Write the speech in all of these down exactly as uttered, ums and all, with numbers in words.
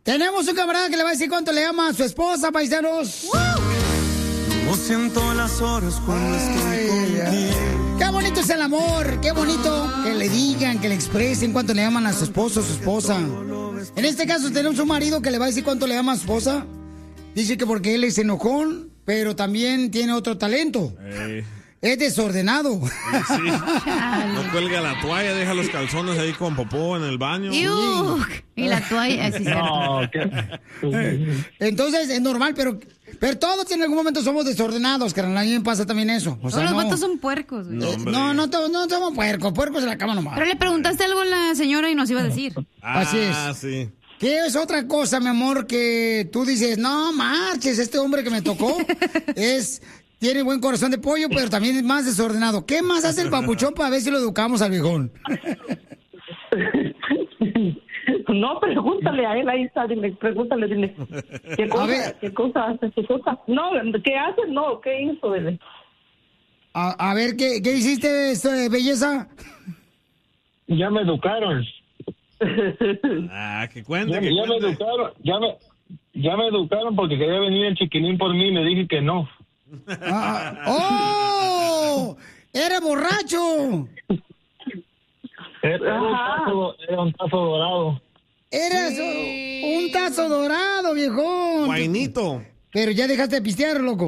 Tenemos un camarada que le va a decir cuánto le ama a su esposa, paisanos. No siento las horas cuando estoy contigo. Qué bonito es el amor, qué bonito que le digan, que le expresen cuánto le aman a su esposo o su esposa. En este caso tenemos un marido que le va a decir cuánto le ama a su esposa. Dice que porque él es enojón, pero también tiene otro talento. Ey. Es desordenado. Sí, sí. No cuelga la toalla, deja los calzones ahí con popó en el baño. ¡Iu! Y la toalla, así No, ¿qué? Entonces es normal, pero, pero todos en algún momento somos desordenados, carnal. A mí me pasa también eso. O sea, Todos los no, vatos son puercos, güey. eh, no, no, to- no somos puercos. Puercos en la cama nomás. Pero le preguntaste algo a la señora y nos iba a decir. Así es. Ah, sí. ¿Qué es otra cosa, mi amor, que tú dices, no marches, este hombre que me tocó es... Tiene buen corazón de pollo, pero también es más desordenado. ¿Qué más hace el papuchón para ver si lo educamos al viejón? No, pregúntale a él, ahí está, dile, pregúntale, dile. ¿Qué cosa, qué cosa hace, qué cosa? No, ¿qué hace? No, ¿qué hizo, dile? A, a ver, ¿qué, qué hiciste, esto de belleza? Ya me educaron. Ah, que cuente, Ya, que ya me cuente. educaron, ya me, ya me educaron porque quería venir el chiquilín por mí y le dije que no. Ah, ¡oh! ¡Era borracho! Era, era un tazo, era un tazo dorado. Eras un tazo dorado, viejón. Guainito. Pero ya dejaste de pistear, loco.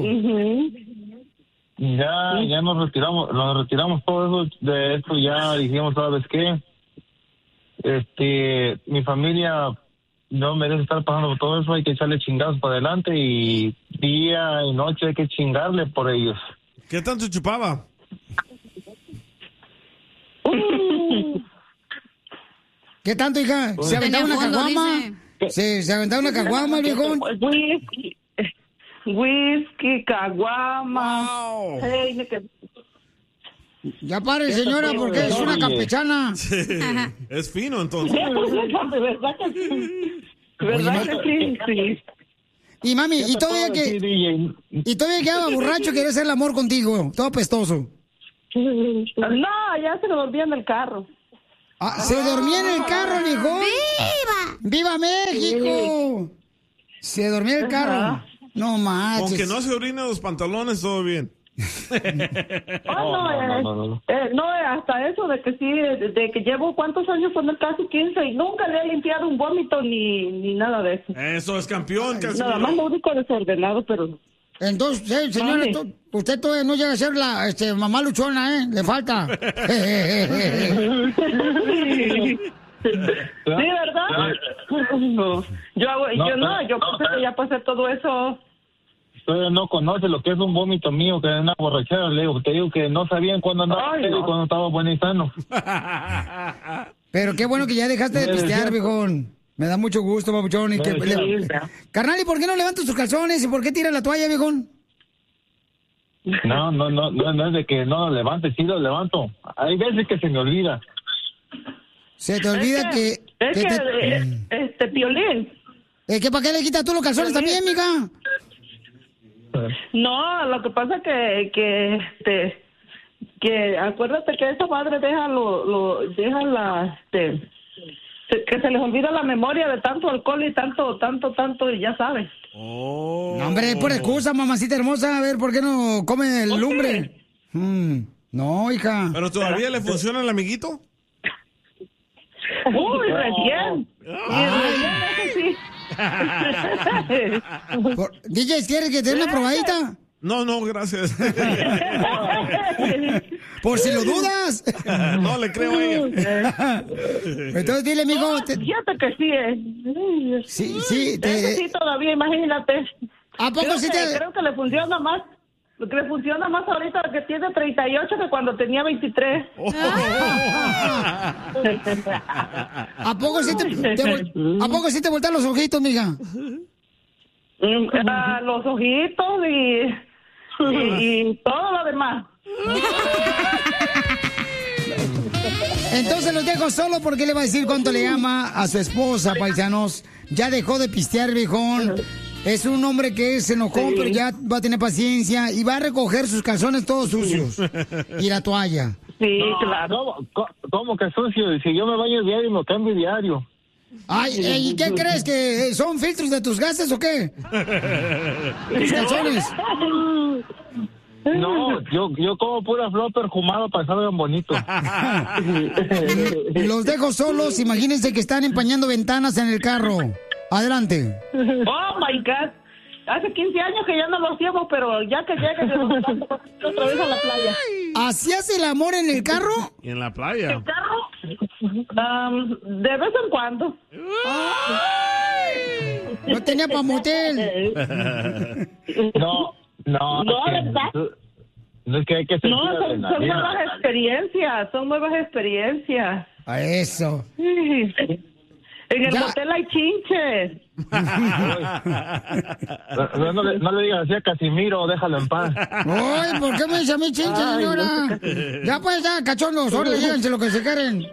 Ya, ya nos retiramos, nos retiramos todo eso de esto, ya dijimos, ¿sabes qué? Este, mi familia no merece estar pasando por todo eso, hay que echarle chingados para adelante y día y noche hay que chingarle por ellos. ¿Qué tanto chupaba? ¿Qué tanto, hija? ¿Se aventaba una fondo, caguama? ¿Se, ¿Se aventaba una caguama, el viejón? Whisky, whisky, caguama. Hey, que- Ya pare, señora, porque es una campechana. Sí. Es fino, entonces. De verdad que sí. ¿Verdad que sí? Sí. Y mami, y todavía que... Y todavía quedaba borracho, quería hacer el amor contigo, todo apestoso. No, ya se lo dormía en el carro. Ah, ¿se dormía en el carro, viejón? ¡Viva! ¡Viva México! Se dormía en el carro. Ajá. No manches. Aunque no se orine los pantalones, todo bien. Oh, no, eh, eh, no, eh, hasta eso de que sí, de, de que llevo cuántos años con él, casi quince, y nunca le he limpiado un vómito ni, ni nada de eso. Eso es campeón, casi. Nada más lo único desordenado, pero... Entonces, eh, señora, Mande. to- usted todavía no llega a ser la este, mamá luchona, ¿eh? Le falta. Sí, ¿verdad? No. Yo, hago, No, yo no, pero- yo no, pensé que ya pasé todo eso. Ustedes no conocen lo que es un vómito mío, que es una borrachera. Le digo, te digo que no sabían cuándo andaba Ay, pedo y no. cuándo estaba bueno y sano. Pero qué bueno que ya dejaste de pistear, viejón. Me da mucho gusto, papuchón. Y que- Sí, le- sí. Carnal, ¿y por qué no levantas tus calzones? ¿Y por qué tiras la toalla, viejón? No, no, no, no, no es de que no lo levante, sí lo levanto. Hay veces que se me olvida. Se te olvida que... Es que que, te- eh, este, Piolín. ¿Eh, ¿Que para qué le quitas tú los calzones también, mija? No, lo que pasa que, que, este, que acuérdate que esa madre deja lo, lo, deja la, este, se- que se les olvida la memoria de tanto alcohol y tanto, tanto, tanto, y ya sabes. Oh. No, hombre, es por excusa, mamacita hermosa. A ver, ¿por qué no come el lumbre? Mm, no, hija. ¿Pero todavía le funciona el amiguito? Uy, recién. Y recién, eso sí. Por- D J, ¿quieres que te dé una probadita? No, no, gracias. Por si lo dudas. No le creo a ella. Entonces dile, mijo. te- Fíjate que sí, eh. Sí, sí. Ese te- sí todavía, imagínate. ¿A poco creo sí que, te- Creo que le funciona más. Que le funciona más ahorita que tiene treinta y ocho que cuando tenía veintitrés. ¿A poco sí te, te vol- ¿A poco sí te voltean los ojitos, mija? Mm, ah, los ojitos y, y, y todo lo demás. Entonces los dejo solo porque le va a decir cuánto le ama a su esposa, paisanos. Ya dejó de pistear, viejón. Es un hombre que es enojón, Sí. pero ya va a tener paciencia y va a recoger sus calzones todos sucios. Y la toalla. Sí, No, claro. ¿Cómo, cómo- cómo que sucio? Si yo me baño diario y me cambio diario. Ay, ¿y qué crees? ¿Que son filtros de tus gases o qué? ¿Tus calzones? No, yo, yo como pura flor perfumada para que salgan bonitos. Los dejo solos, imagínense que están empañando ventanas en el carro. Adelante. Oh, my God. Hace quince años que ya no lo hacíamos, pero ya que llegue se nos vamos otra vez a la playa. ¿Hacías el amor en el carro? ¿Y en la playa? ¿El carro? Um, de vez en cuando. Ay, no tenía pa' motel. No, no. No, es que- ¿verdad? No es que hay que sentir No, son, son adrenalina. nuevas experiencias, son nuevas experiencias. A eso. Sí. En el Ya. motel hay chinches. No, no le, no le digas así a Casimiro, déjalo en paz. Ay, ¿por qué me dice a mí chinche, Ay, señora? Ya pues, ya, cachondos, ahora díganse lo que se quieren.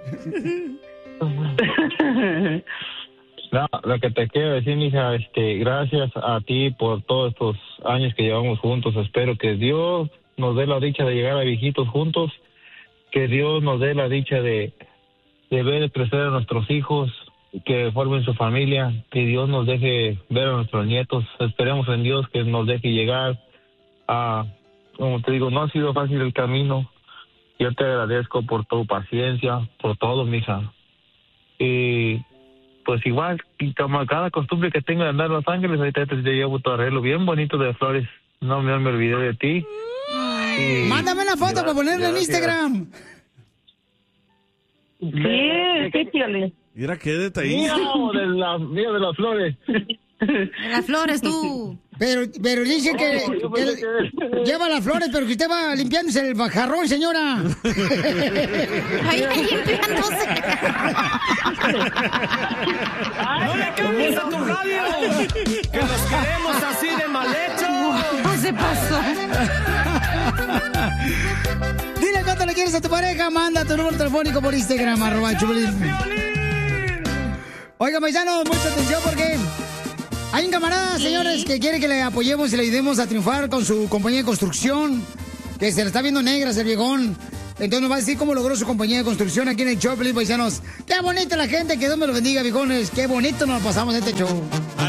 No, lo que te quiero decir, mija, este, gracias a ti por todos estos años que llevamos juntos. Espero que Dios nos dé la dicha de llegar a viejitos juntos, que Dios nos dé la dicha de, de ver crecer a nuestros hijos, que formen su familia, que Dios nos deje ver a nuestros nietos. Esperemos en Dios que nos deje llegar a, como te digo, no ha sido fácil el camino. Yo te agradezco por tu paciencia, por todo, mija. Y pues igual, y como cada costumbre que tengo de andar en Los Ángeles, ahorita te llevo tu arreglo bien bonito de flores. No me, me olvidé de ti. Y Mándame una foto para ponerla en gracias. Instagram. Sí, sí, Piolín. Mira qué detallista. Mío, de, la, mío de las flores. De las flores, tú. Pero, pero dice que, Oh, yo que pensé que- lleva las flores, pero que usted va limpiándose el bajarrón, señora. Ahí limpiándose. ¡No le cambies a tu radio! ¡Que los queremos así de mal hecho! ¿Cómo se pasó? Dile cuánto le quieres a tu pareja, manda tu número telefónico por Instagram, arroba Chupilín. Oiga, paisanos, mucha atención porque hay un camarada, señores, que quiere que le apoyemos y le ayudemos a triunfar con su compañía de construcción, que se le está viendo negra el viejón. Entonces nos va a decir cómo logró su compañía de construcción aquí en el show, Pelín, paisanos. Qué bonita la gente, que Dios me lo bendiga, viejones. Qué bonito nos pasamos este show.